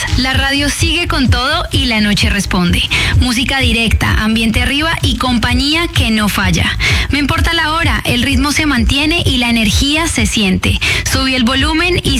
La radio sigue con todo y la noche responde. Música directa, ambiente arriba y compañía que no falla. No importa la hora, el ritmo se mantiene y la energía se siente. Subí el volumen y